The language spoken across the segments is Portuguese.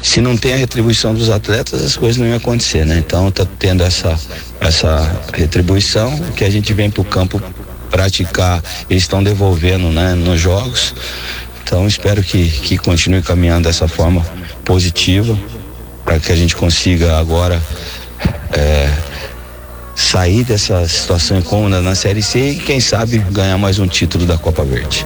se não tem a retribuição dos atletas, as coisas não iam acontecer, né? Então tá tendo essa retribuição que a gente vem pro campo praticar, eles estão devolvendo, né, nos jogos. Então espero que continue caminhando dessa forma positiva para que a gente consiga agora sair dessa situação incômoda na Série C e quem sabe ganhar mais um título da Copa Verde.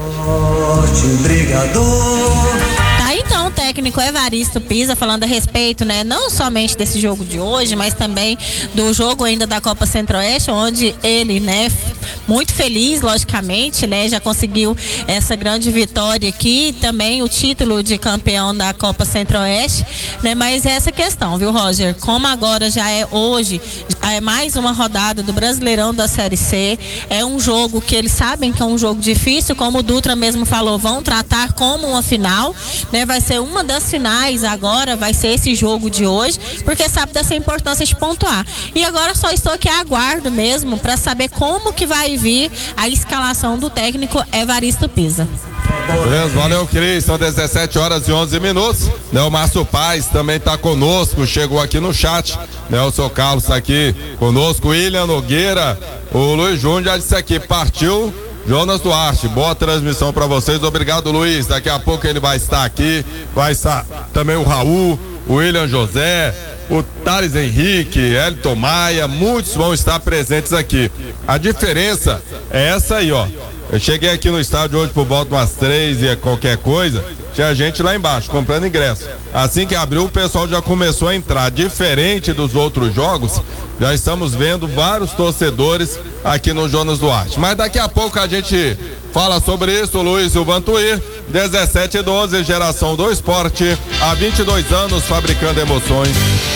Então, o técnico Evaristo Pisa falando a respeito, né, não somente desse jogo de hoje, mas também do jogo ainda da Copa Centro-Oeste, onde ele, né, muito feliz, logicamente, né, já conseguiu essa grande vitória aqui, também o título de campeão da Copa Centro-Oeste, né, mas essa questão, viu, Roger, como agora já é hoje, é mais uma rodada do Brasileirão da Série C, é um jogo que eles sabem que é um jogo difícil, como o Dutra mesmo falou, vão tratar como uma final, né, vai ser uma das finais agora, vai ser esse jogo de hoje, porque sabe dessa importância de pontuar. E agora só estou aqui a aguardo mesmo para saber como que vai vir a escalação do técnico Evaristo Pisa. Beleza, valeu, Cris. São 17h11. Né, o Márcio Paz também está conosco, chegou aqui no chat. Né, o seu Carlos está aqui conosco, William Nogueira, o Luiz Júnior já disse aqui, partiu Jonas Duarte, boa transmissão para vocês, obrigado, Luiz, daqui a pouco ele vai estar aqui, vai estar também o Raul, o William José, o Thales Henrique, Elton Maia, muitos vão estar presentes aqui. A diferença é essa aí, ó. Eu cheguei aqui no estádio hoje por volta umas 3 e qualquer coisa, tinha gente lá embaixo comprando ingresso. Assim que abriu, o pessoal já começou a entrar. Diferente dos outros jogos, já estamos vendo vários torcedores aqui no Jonas Duarte. Mas daqui a pouco a gente fala sobre isso, Luiz Silvantuí, 17h12, geração do esporte, há 22 anos fabricando emoções.